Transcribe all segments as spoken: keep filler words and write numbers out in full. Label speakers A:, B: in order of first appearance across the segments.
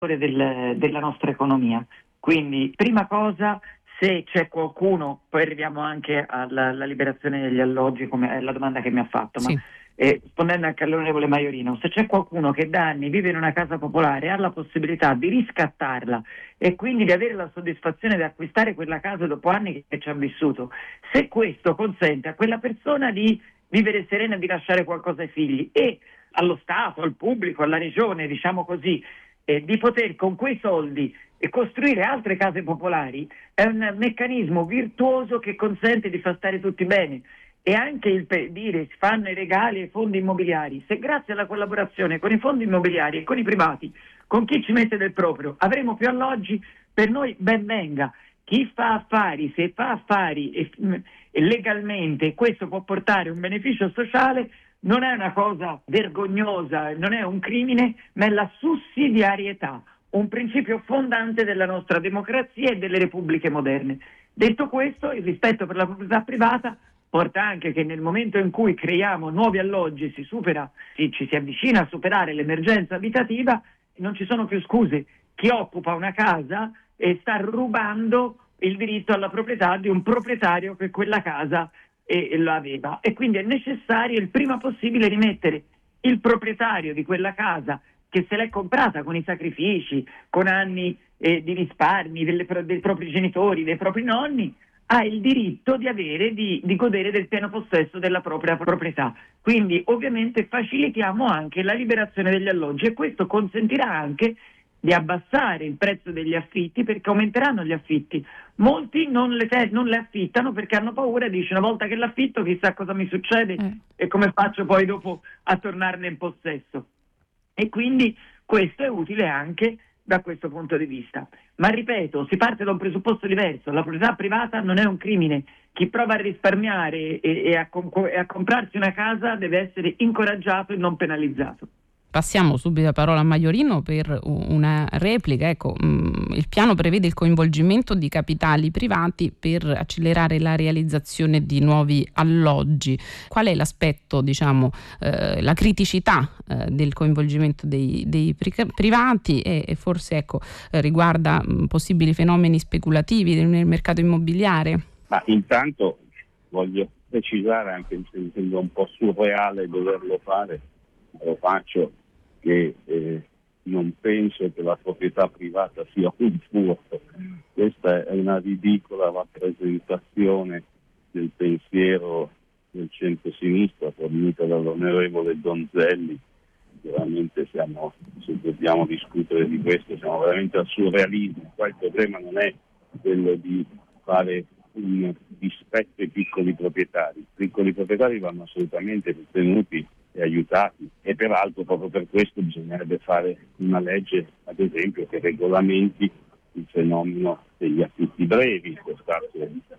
A: del, della nostra economia. Quindi, prima cosa, se c'è qualcuno, poi arriviamo anche alla, alla liberazione degli alloggi, come è la domanda che mi ha fatto,
B: Sì.
A: ma eh, rispondendo anche all'onorevole Maiorino, se c'è qualcuno che da anni vive in una casa popolare e ha la possibilità di riscattarla e quindi di avere la soddisfazione di acquistare quella casa dopo anni che ci ha vissuto, se questo consente a quella persona di vivere serena e di lasciare qualcosa ai figli e allo Stato, al pubblico, alla regione, diciamo così, eh, di poter con quei soldi e costruire altre case popolari, è un meccanismo virtuoso che consente di far stare tutti bene. E anche il pe- dire si fanno i regali ai fondi immobiliari, se grazie alla collaborazione con i fondi immobiliari e con i privati, con chi ci mette del proprio, avremo più alloggi, per noi ben venga. Chi fa affari, se fa affari e, e legalmente, questo può portare un beneficio sociale, non è una cosa vergognosa, non è un crimine, ma è la sussidiarietà, un principio fondante della nostra democrazia e delle repubbliche moderne. Detto questo, il rispetto per la proprietà privata porta anche che nel momento in cui creiamo nuovi alloggi, si supera, si, ci si avvicina a superare l'emergenza abitativa, non ci sono più scuse. Chi occupa una casa e sta rubando il diritto alla proprietà di un proprietario che quella casa e, e lo aveva. E quindi è necessario il prima possibile rimettere il proprietario di quella casa che se l'è comprata con i sacrifici, con anni eh, di risparmi delle, dei propri genitori, dei propri nonni, ha il diritto di avere, di, di godere del pieno possesso della propria proprietà. Quindi ovviamente facilitiamo anche la liberazione degli alloggi e questo consentirà anche di abbassare il prezzo degli affitti, perché aumenteranno gli affitti. Molti non le, te- non le affittano perché hanno paura e dicono: una volta che l'affitto chissà cosa mi succede
B: Eh.
A: e come faccio poi dopo a tornarne in possesso. E quindi questo è utile anche da questo punto di vista. Ma ripeto, si parte da un presupposto diverso: la proprietà privata non è un crimine. Chi prova a risparmiare e, e, a, com- e a comprarsi una casa deve essere incoraggiato e non penalizzato.
B: Passiamo subito la parola a Maiorino per una replica. Ecco, mh, il piano prevede il coinvolgimento di capitali privati per accelerare la realizzazione di nuovi alloggi. Qual è l'aspetto, diciamo, eh, la criticità eh, del coinvolgimento dei, dei pri- privati e, e forse ecco eh, riguarda mh, possibili fenomeni speculativi nel mercato immobiliare?
C: Ma intanto voglio precisare, anche se mi sembra un po' surreale doverlo fare, lo faccio, che eh, non penso che la proprietà privata sia un furto. Questa è una ridicola rappresentazione del pensiero del centro-sinistra fornita dall'onorevole Donzelli. Veramente siamo, se dobbiamo discutere di questo, siamo veramente al surrealismo. Qua il problema non è quello di fare un dispetto ai piccoli proprietari. I piccoli proprietari vanno assolutamente sostenuti e aiutati, e peraltro proprio per questo bisognerebbe fare una legge, ad esempio, che regolamenti il fenomeno degli affitti brevi, che è stato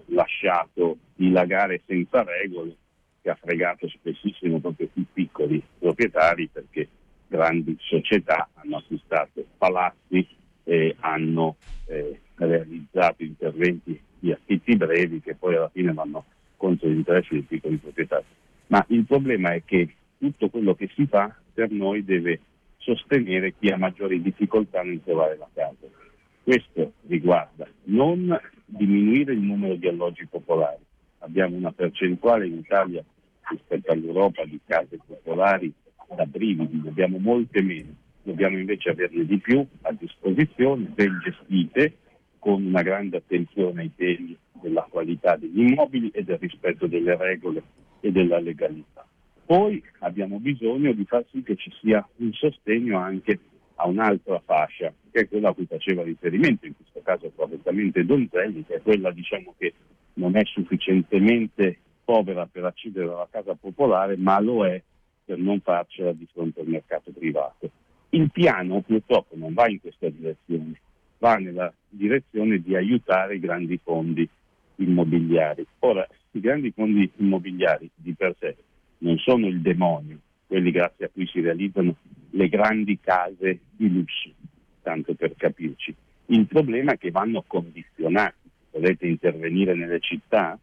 C: lasciato dilagare senza regole, che ha fregato spessissimo proprio i piccoli proprietari, perché grandi società hanno acquistato palazzi e hanno eh, realizzato interventi di affitti brevi che poi alla fine vanno contro gli interessi dei piccoli proprietari. Ma il problema è che tutto quello che si fa per noi deve sostenere chi ha maggiori difficoltà nel trovare la casa. Questo riguarda non diminuire il numero di alloggi popolari. Abbiamo una percentuale in Italia rispetto all'Europa di case popolari da brividi, ne abbiamo molte meno. Dobbiamo invece averne di più a disposizione, ben gestite, con una grande attenzione ai temi della qualità degli immobili e del rispetto delle regole e della legalità. Poi abbiamo bisogno di far sì che ci sia un sostegno anche a un'altra fascia, che è quella a cui faceva riferimento, in questo caso correttamente Donzelli, che è quella, diciamo, che non è sufficientemente povera per accedere alla casa popolare, ma lo è per non farcela di fronte al mercato privato. Il piano purtroppo non va in questa direzione, va nella direzione di aiutare i grandi fondi immobiliari. Ora, i grandi fondi immobiliari di per sé non sono il demonio, quelli grazie a cui si realizzano le grandi case di lusso, tanto per capirci. Il problema è che vanno condizionati. Volete intervenire nelle città,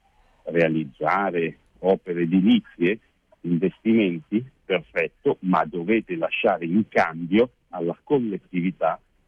C: realizzare opere edilizie, investimenti, perfetto, ma dovete lasciare in cambio alla collettività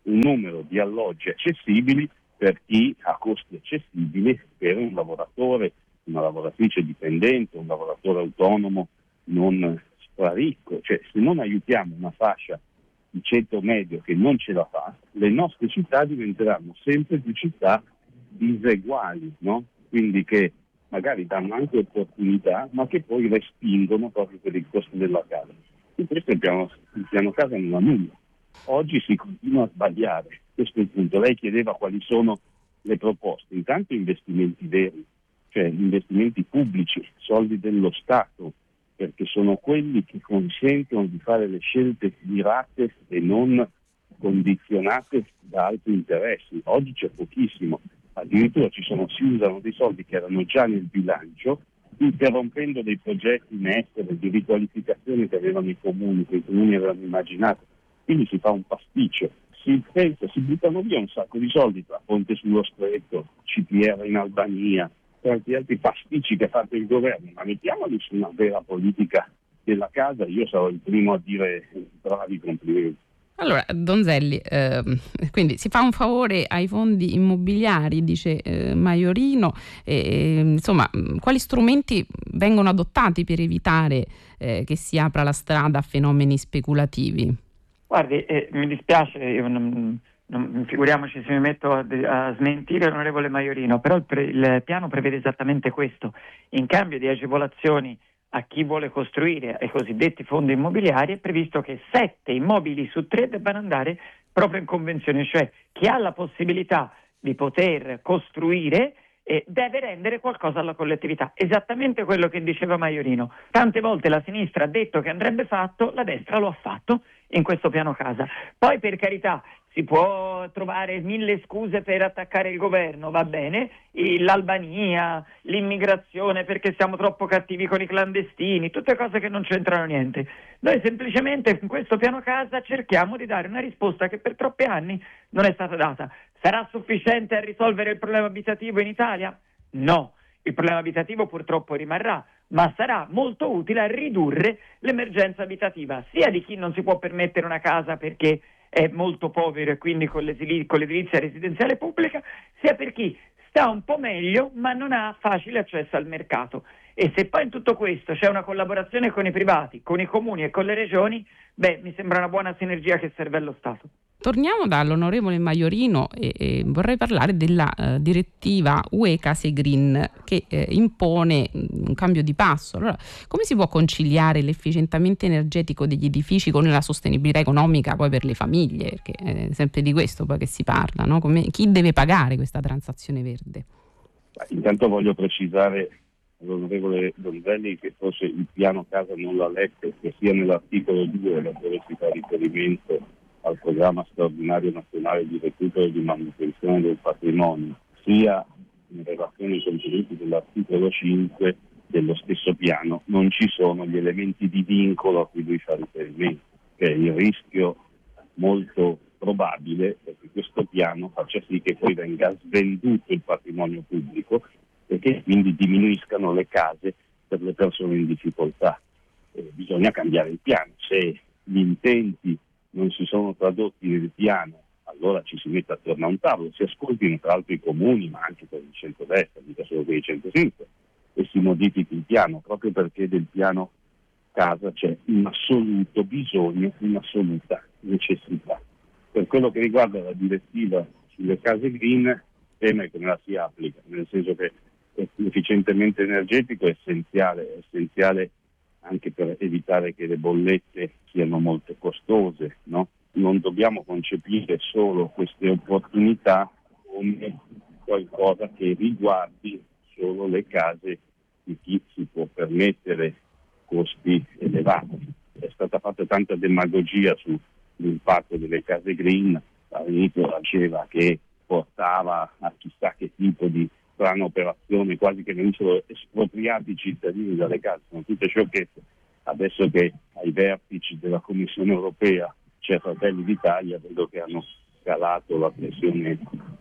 C: un numero di alloggi accessibili per chi ha costi accessibili per un lavoratore, una lavoratrice dipendente, un lavoratore autonomo non straricco. Cioè, se non aiutiamo una fascia di ceto medio che non ce la fa, le nostre città diventeranno sempre più città diseguali, no? Quindi che magari danno anche opportunità, ma che poi respingono proprio per il costo della casa. E questo il piano, il piano casa non ha nulla. Oggi si continua a sbagliare, questo è il punto. Lei chiedeva quali sono le proposte. Intanto investimenti veri, cioè investimenti pubblici, soldi dello Stato, perché sono quelli che consentono di fare le scelte mirate e non condizionate da altri interessi. Oggi c'è pochissimo, addirittura ci sono, si usano dei soldi che erano già nel bilancio, interrompendo dei progetti in essere di riqualificazione che avevano i comuni, che i comuni avevano immaginato. Quindi si fa un pasticcio, si pensa, si buttano via un sacco di soldi tra Ponte sullo Stretto, C P R in Albania, tanti altri pasticci che ha fatto il governo, ma mettiamoli su una vera politica della casa. Io sarò il primo a dire bravi, complimenti.
B: Allora, Donzelli, eh, quindi si fa un favore ai fondi immobiliari, dice eh, Maiorino, e, insomma, quali strumenti vengono adottati per evitare eh, che si apra la strada a fenomeni speculativi?
A: Guardi, eh, mi dispiace, io non, non, figuriamoci se mi metto a, a smentire l'onorevole Maiorino, però il, pre, il piano prevede esattamente questo. In cambio di agevolazioni a chi vuole costruire ai cosiddetti fondi immobiliari è previsto che sette immobili su tre debbano andare proprio in convenzione, cioè chi ha la possibilità di poter costruire eh, deve rendere qualcosa alla collettività, esattamente quello che diceva Maiorino. Tante volte la sinistra ha detto che andrebbe fatto, la destra lo ha fatto in questo piano casa. Poi, per carità, si può trovare mille scuse per attaccare il governo, va bene, l'Albania, l'immigrazione perché siamo troppo cattivi con i clandestini, tutte cose che non c'entrano niente. Noi semplicemente in questo piano casa cerchiamo di dare una risposta che per troppi anni non è stata data. Sarà sufficiente a risolvere il problema abitativo in Italia? No, il problema abitativo purtroppo rimarrà, ma sarà molto utile a ridurre l'emergenza abitativa, sia di chi non si può permettere una casa perché è molto povero e quindi con, con l'edilizia residenziale pubblica, sia per chi sta un po' meglio ma non ha facile accesso al mercato. E se poi in tutto questo c'è una collaborazione con i privati, con i comuni e con le regioni, beh, mi sembra una buona sinergia che serve allo Stato.
B: Torniamo dall'onorevole Maiorino e, e vorrei parlare della uh, direttiva U E Case Green che eh, impone un cambio di passo. Allora, come si può conciliare l'efficientamento energetico degli edifici con la sostenibilità economica poi per le famiglie? Perché è sempre di questo poi che si parla, no? Come, chi deve pagare questa transazione verde?
C: Intanto voglio precisare all'onorevole Donzelli che forse il piano casa non l'ha letto, che sia nell'articolo due dove si fa riferimento al programma straordinario nazionale di recupero e di manutenzione del patrimonio, sia in relazione ai contenuti dell'articolo cinque dello stesso piano, non ci sono gli elementi di vincolo a cui lui fa riferimento, che è il rischio molto probabile che questo piano faccia sì che poi venga svenduto il patrimonio pubblico e che quindi diminuiscano le case per le persone in difficoltà. Eh, bisogna cambiare il piano. Se gli intenti non si sono tradotti nel piano, allora ci si mette attorno a un tavolo, si ascoltino tra l'altro i comuni, ma anche per il centrodestra, mica solo per il centrosinistra, e si modifichi il piano, proprio perché del piano casa c'è un assoluto bisogno, un'assoluta necessità. Per quello che riguarda la direttiva sulle case green, teme che non la si applica, nel senso che l'efficientamento energetico è essenziale, è essenziale anche per evitare che le bollette siano molto costose, no? Non dobbiamo concepire solo queste opportunità come qualcosa che riguardi solo le case di chi si può permettere costi elevati. È stata fatta tanta demagogia sull'impatto delle case green, all'inizio diceva che portava a chissà che tipo di strana operazione, quasi che venissero espropriati i cittadini dalle case, sono tutte sciocchezze. Adesso che ai vertici della Commissione europea c'è Fratelli d'Italia, vedo che hanno scalato la pressione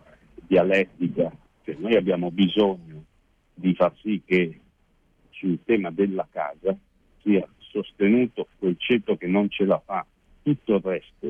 C: dialettica, cioè noi abbiamo bisogno di far sì che sul tema della casa sia sostenuto quel ceto che non ce la fa, tutto il resto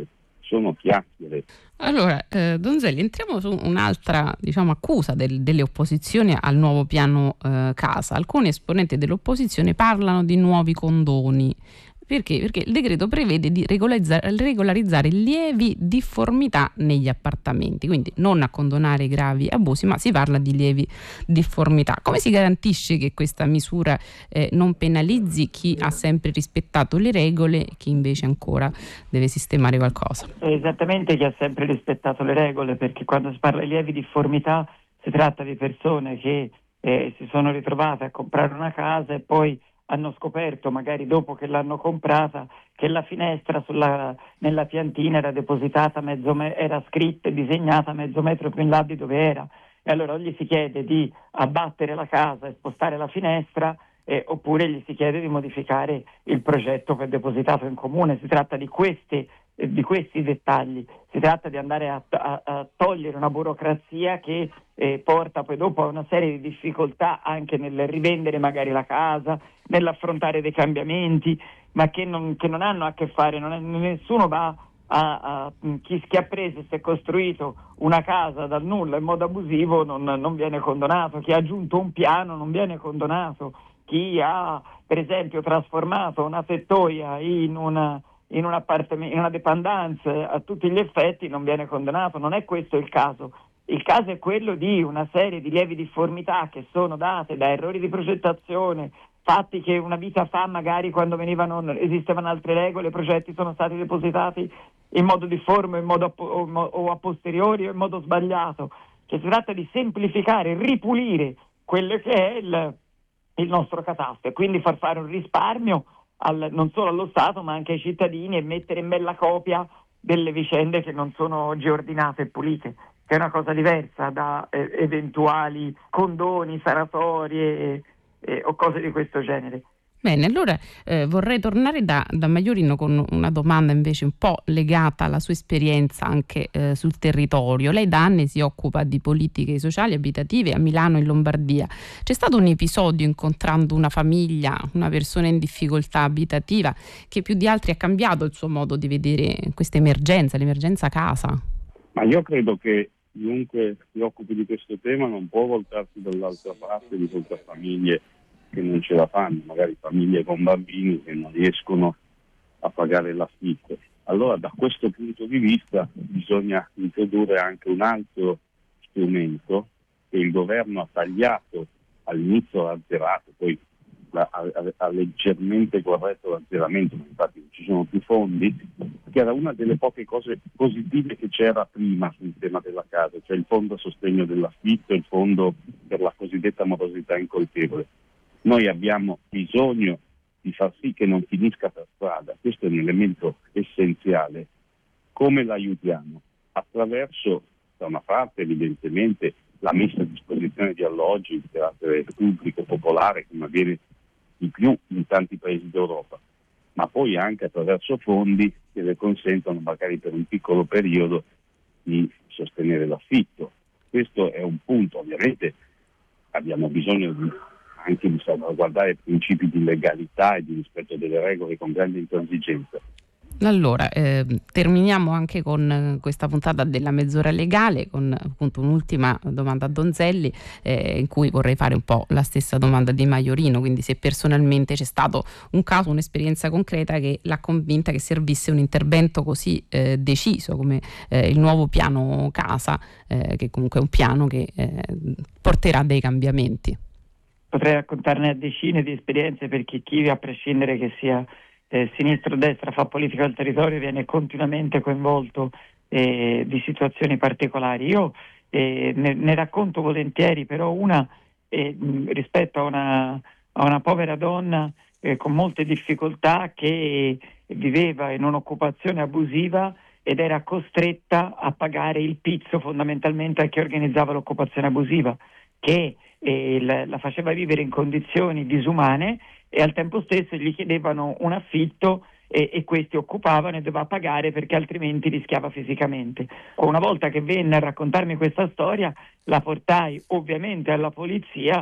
C: sono chiacchiere.
B: Allora, eh, Donzelli, entriamo su un'altra, diciamo, accusa del, delle opposizioni al nuovo piano eh, casa. Alcuni esponenti dell'opposizione parlano di nuovi condoni. Perché? Perché il decreto prevede di regolarizzare, regolarizzare lievi difformità negli appartamenti, quindi non a condonare gravi abusi, ma si parla di lievi difformità. Come si garantisce che questa misura eh, non penalizzi chi ha sempre rispettato le regole e chi invece ancora deve sistemare qualcosa?
A: Esattamente, chi ha sempre rispettato le regole, perché quando si parla di lievi difformità si tratta di persone che eh, si sono ritrovate a comprare una casa e poi hanno scoperto, magari dopo che l'hanno comprata, che la finestra sulla, nella piantina era depositata mezzo me- era scritta e disegnata mezzo metro più in là di dove era, e allora gli si chiede di abbattere la casa e spostare la finestra, eh, oppure gli si chiede di modificare il progetto che è depositato in comune. Si tratta di questi, eh, di questi dettagli, si tratta di andare a, a, a togliere una burocrazia che eh, porta poi dopo a una serie di difficoltà anche nel rivendere magari la casa, nell'affrontare dei cambiamenti, ma che non, che non hanno a che fare, non è, nessuno va a, a chi, chi ha preso e si è costruito una casa dal nulla in modo abusivo non, non viene condonato, chi ha aggiunto un piano non viene condonato, chi ha per esempio trasformato una tettoia in una in un appartamento, in una dépendance a tutti gli effetti non viene condonato. Non è questo il caso. Il caso è quello di una serie di lievi difformità che sono date da errori di progettazione, fatti che una vita fa, magari quando venivano, esistevano altre regole, i progetti sono stati depositati in modo difforme, in modo a, o, o a posteriori o in modo sbagliato. Che si tratta di semplificare, ripulire quello che è il, il nostro catasto e quindi far fare un risparmio al, non solo allo Stato ma anche ai cittadini, e mettere in bella copia delle vicende che non sono oggi ordinate e pulite, che è una cosa diversa da eh, eventuali condoni, sanatorie eh, o cose di questo genere.
B: Bene, allora eh, vorrei tornare da, da Maiorino con una domanda invece un po' legata alla sua esperienza anche eh, sul territorio. Lei da anni si occupa di politiche sociali abitative a Milano e in Lombardia. C'è stato un episodio incontrando una famiglia, una persona in difficoltà abitativa, che più di altri ha cambiato il suo modo di vedere questa emergenza, l'emergenza casa?
C: Ma io credo che chiunque si occupi di questo tema non può voltarsi dall'altra parte di queste famiglie che non ce la fanno, magari famiglie con bambini che non riescono a pagare l'affitto. Allora da questo punto di vista bisogna introdurre anche un altro strumento che il governo ha tagliato all'inizio, ha azzerato, poi ha, ha, ha leggermente corretto l'azzeramento, ma infatti non ci sono più fondi, che era una delle poche cose positive che c'era prima sul tema della casa, cioè il fondo a sostegno dell'affitto, il fondo per la cosiddetta morosità incolpevole. Noi abbiamo bisogno di far sì che non finisca per strada, questo è un elemento essenziale. Come l'aiutiamo? Attraverso, da una parte evidentemente, la messa a disposizione di alloggi di carattere pubblico, popolare, come avviene di più in tanti paesi d'Europa, ma poi anche attraverso fondi che le consentono magari per un piccolo periodo di sostenere l'affitto. Questo è un punto, ovviamente abbiamo bisogno di anche di salvaguardare i principi di legalità e di rispetto delle regole con grande intransigenza.
B: Allora, eh, terminiamo anche con eh, questa puntata della mezz'ora legale con appunto un'ultima domanda a Donzelli, eh, in cui vorrei fare un po' la stessa domanda di Maiorino, quindi se personalmente c'è stato un caso, un'esperienza concreta che l'ha convinta che servisse un intervento così eh, deciso come eh, il nuovo piano casa, eh, che comunque è un piano che eh, porterà dei cambiamenti.
A: Potrei raccontarne a decine di esperienze, perché chi, a prescindere che sia eh, sinistra o destra, fa politica del territorio, viene continuamente coinvolto eh, di situazioni particolari. Io eh, ne, ne racconto volentieri, però una eh, rispetto a una, a una povera donna eh, con molte difficoltà che viveva in un'occupazione abusiva ed era costretta a pagare il pizzo fondamentalmente a chi organizzava l'occupazione abusiva, che eh, la, la faceva vivere in condizioni disumane, e al tempo stesso gli chiedevano un affitto e, e questi occupavano e doveva pagare perché altrimenti rischiava fisicamente. Una volta che venne a raccontarmi questa storia, la portai ovviamente alla polizia,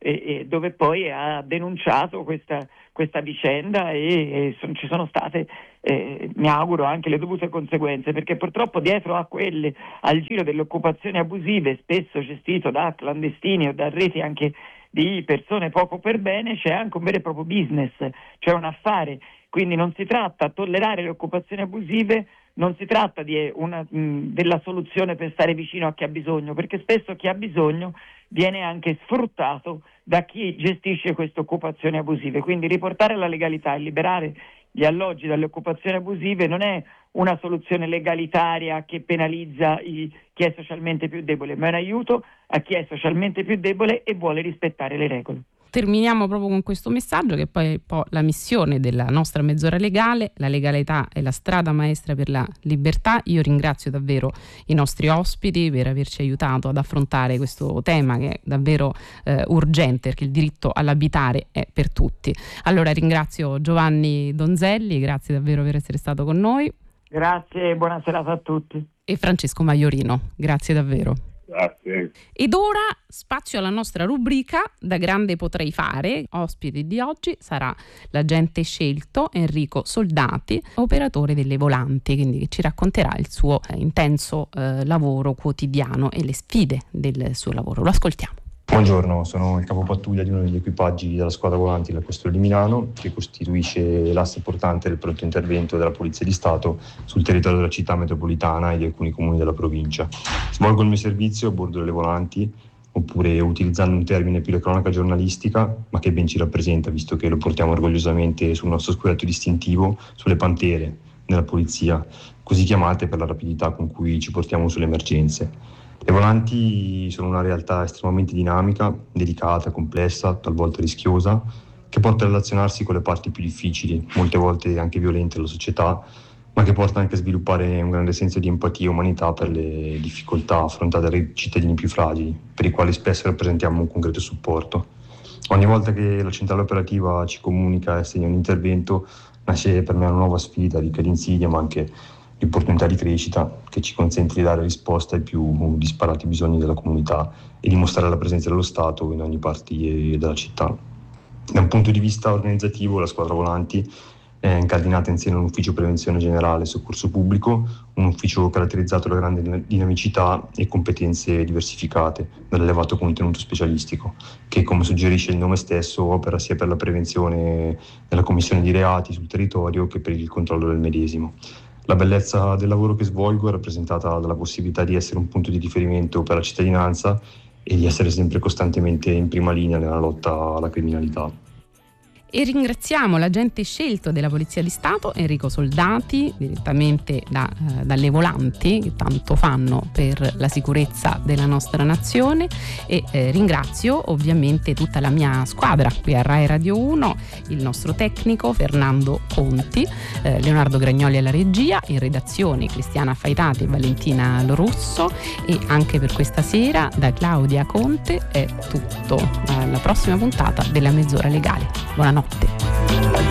A: e, e dove poi ha denunciato questa, questa vicenda e, e son, ci sono state, eh, mi auguro, anche le dovute conseguenze, perché purtroppo dietro a quelle, al giro delle occupazioni abusive, spesso gestito da clandestini o da reti anche di persone poco per bene, c'è anche un vero e proprio business, cioè un affare. Quindi non si tratta, tollerare le occupazioni abusive non si tratta di una, mh, della soluzione per stare vicino a chi ha bisogno, perché spesso chi ha bisogno viene anche sfruttato da chi gestisce queste occupazioni abusive. Quindi riportare la legalità e liberare gli alloggi dalle occupazioni abusive non è una soluzione legalitaria che penalizza i, chi è socialmente più debole, ma è un aiuto a chi è socialmente più debole e vuole rispettare le regole.
B: Terminiamo proprio con questo messaggio, che poi è un po' la missione della nostra mezz'ora legale. La legalità è la strada maestra per la libertà. Io ringrazio davvero i nostri ospiti per averci aiutato ad affrontare questo tema che è davvero eh, urgente, perché il diritto all'abitare è per tutti. Allora ringrazio Giovanni Donzelli, grazie davvero per essere stato con noi.
A: Grazie e buona serata a tutti.
B: E Francesco Maiorino, grazie davvero.
C: Grazie.
B: Ed ora spazio alla nostra rubrica Da grande potrei fare. Ospite di oggi sarà l'agente scelto Enrico Soldati, operatore delle volanti, quindi che ci racconterà il suo eh, intenso eh, lavoro quotidiano e le sfide del suo lavoro. Lo ascoltiamo.
D: Buongiorno, sono il capo pattuglia di uno degli equipaggi della squadra volanti della questura di Milano, che costituisce l'asse portante del pronto intervento della Polizia di Stato sul territorio della città metropolitana e di alcuni comuni della provincia. Svolgo il mio servizio a bordo delle volanti, oppure utilizzando un termine più da cronaca giornalistica, ma che ben ci rappresenta, visto che lo portiamo orgogliosamente sul nostro scudetto distintivo, sulle pantere della polizia, così chiamate per la rapidità con cui ci portiamo sulle emergenze. Le volanti sono una realtà estremamente dinamica, delicata, complessa, talvolta rischiosa, che porta a relazionarsi con le parti più difficili, molte volte anche violente della società, ma che porta anche a sviluppare un grande senso di empatia e umanità per le difficoltà affrontate dai cittadini più fragili, per i quali spesso rappresentiamo un concreto supporto. Ogni volta che la centrale operativa ci comunica e assegna un intervento, nasce per me una nuova sfida ricca di insidie, ma anche di opportunità di crescita, che ci consente di dare risposta ai più disparati bisogni della comunità e di mostrare la presenza dello Stato in ogni parte della città. Da un punto di vista organizzativo, la squadra volanti è incardinata insieme a un ufficio prevenzione generale e soccorso pubblico, un ufficio caratterizzato da grande dinamicità e competenze diversificate, dall'elevato contenuto specialistico, che, come suggerisce il nome stesso, opera sia per la prevenzione della commissione di reati sul territorio che per il controllo del medesimo. La bellezza del lavoro che svolgo è rappresentata dalla possibilità di essere un punto di riferimento per la cittadinanza e di essere sempre costantemente in prima linea nella lotta alla criminalità.
B: E ringraziamo l'agente scelto della Polizia di Stato, Enrico Soldati, direttamente da, eh, dalle volanti, che tanto fanno per la sicurezza della nostra nazione, e eh, ringrazio ovviamente tutta la mia squadra qui a Rai Radio uno, il nostro tecnico Fernando Conti, eh, Leonardo Gragnoli alla regia, in redazione Cristiana Faitati e Valentina Lorusso, e anche per questa sera da Claudia Conte è tutto. Alla prossima puntata della Mezz'ora Legale. Buonanotte.